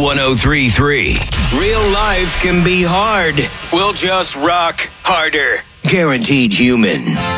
1033. Real life can be hard. We'll just rock harder. Guaranteed Human.